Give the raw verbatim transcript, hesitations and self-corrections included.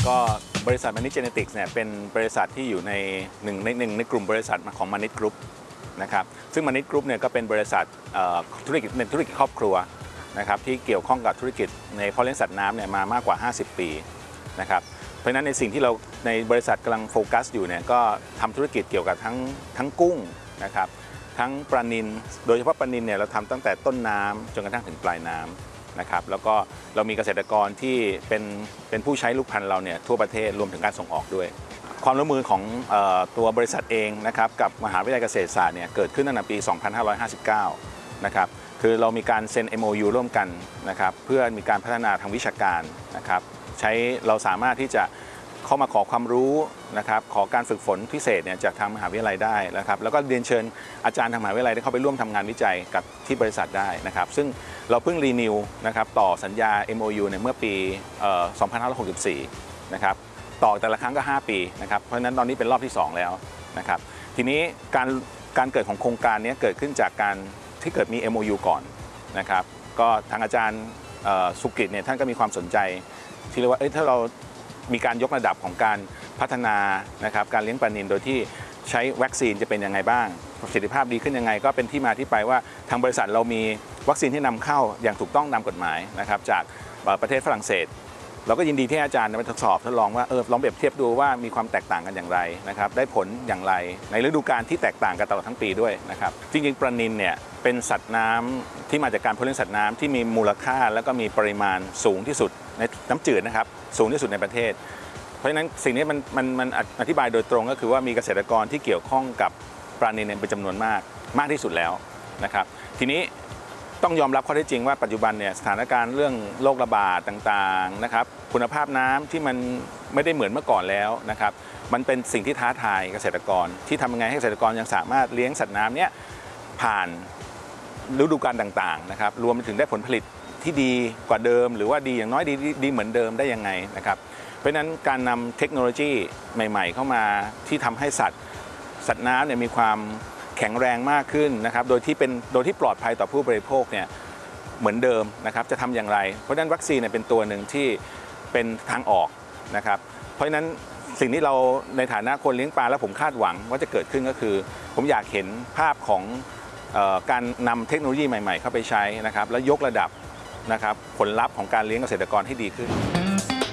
ก็บริษัทมานิเจเนติกส์เนี่ยเป็นบริษัทที่อยู่ในหนึ่งในหนึ่งในกลุ่มบริษัทของมานิกรุ๊ปนะครับซึ่งมานิกรุ๊ปเนี่ยก็เป็นบริษัทธุรกิจเป็นธุรกิจครอบครัวนะครับที่เกี่ยวข้องกับธุรกิจในเพาะเลี้ยงสัตว์น้ำเนี่ยมามากกว่าห้าสิบปีนะครับเพราะฉะนั้นในสิ่งที่เราในบริษัทกำลังโฟกัสอยู่เนี่ยก็ทำธุรกิจเกี่ยวกับทั้งทั้งกุ้งนะครับทั้งปลานิลโดยเฉพาะปลานิลเนี่ยเราทำตั้งแต่ต้นน้ำจนกระทั่งถึงปลายน้ำนะครับแล้วก็เรามีเกษตรกรที่เป็นเป็นผู้ใช้ลูกพันธุ์เราเนี่ยทั่วประเทศรวมถึงการส่งออกด้วยความร่วมมือของเอ่อตัวบริษัทเองนะครับกับมหาวิทยาลัยเกษตรศาสตร์เนี่ยเกิดขึ้นตั้งแต่ปี สองพันห้าร้อยห้าสิบเก้า นะครับคือเรามีการเซ็น เอ็ม โอ ยู ร่วมกันนะครับเพื่อมีการพัฒนาทางวิชาการนะครับใช้เราสามารถที่จะเข้ามาขอความรู้นะครับขอการฝึกฝนพิเศษเนี่ยจากทางมหาวิทยาลัยได้นะครับแล้วก็เรียนเชิญอาจารย์ทางมหาวิทยาลัยได้เข้าไปร่วมทำงานวิจัยกับที่บริษัทได้นะครับซึ่งเราเพิ่งรีนิวนะครับต่อสัญญา เอ็ม โอ ยู เนี่ยเมื่อปีสองพันห้าร้อยหกสิบสี่นะครับต่อแต่ละครั้งก็ห้าปีนะครับเพราะฉะนั้นตอนนี้เป็นรอบที่สองแล้วนะครับทีนี้การการเกิดของโครงการนี้เกิดขึ้นจากการที่เกิดมี เอ็ม โอ ยู ก่อนนะครับก็ทางอาจารย์สุกิตเนี่ยท่านก็มีความสนใจที่เรียกว่าเอ้ยถ้าเรามีการยกระดับของการพัฒนานะครับการเลี้ยงปลานิลโดยที่ใช้วัคซีนจะเป็นยังไงบ้างประสิทธิภาพดีขึ้นยังไงก็เป็นที่มาที่ไปว่าทางบริษัทเรามีวัคซีนที่นำเข้าอย่างถูกต้องตามกฎหมายนะครับจากประเทศฝรั่งเศสเราก็ยินดีที่อาจารย์ไปทดสอบทดลองว่าเออลองเปรียบเทียบดูว่ามีความแตกต่างกันอย่างไรนะครับได้ผลอย่างไรในฤดูกาลที่แตกต่างกันตลอดทั้งปีด้วยนะครับจริงๆปลานิลเนี่ยเป็นสัตว์น้ำที่มาจากการเพาะเลี้ยงสัตว์น้ำที่มีมูลค่าแล้วก็มีปริมาณสูงที่สุดในน้ำจืดนะครับสูงที่สุดในประเทศเพราะฉะนั้นสิ่งนี้มันมันมันอธิบายโดยตรงก็คือว่ามีเกษตรกรที่เกี่ยวข้องกับปลานิลเป็นจำนวนมากมากที่สุดแล้วนะครับทีนี้ต้องยอมรับข้อเท็จจริงว่าปัจจุบันเนี่ยสถานการณ์เรื่องโรคระบาดต่างๆนะครับคุณภาพน้ำที่มันไม่ได้เหมือนเมื่อก่อนแล้วนะครับมันเป็นสิ่งที่ท้าทายเกษตรกรที่ทำยังไงให้เกษตรกรยังสามารถเลี้ยงสัตว์น้ำเนี่ยผ่านฤดูกาลต่างๆนะครับรวมไปถึงได้ผลผลิตที่ดีกว่าเดิมหรือว่าดีอย่างน้อยดีดีเหมือนเดิมได้ยังไงนะครับเพราะฉะนั้นการนำเทคโนโลยีใหม่ๆเข้ามาที่ทำให้สัตว์สัตว์น้ำเนี่ยมีความแข็งแรงมากขึ้นนะครับโดยที่เป็นโดยที่ปลอดภัยต่อผู้บริโภคเนี่ยเหมือนเดิมนะครับจะทำอย่างไรเพราะฉะนั้นวัคซีนเนี่ยเป็นตัวหนึ่งที่เป็นทางออกนะครับเพราะฉะนั้นสิ่งที่เราในฐานะคนเลี้ยงปลาแล้วผมคาดหวังว่าจะเกิดขึ้นก็คือผมอยากเห็นภาพของเอ่อการนำเทคโนโลยีใหม่ๆเข้าไปใช้นะครับแล้วยกระดับนะครับผลลัพธ์ของการเลี้ยงเกษตรกรให้ดีขึ้น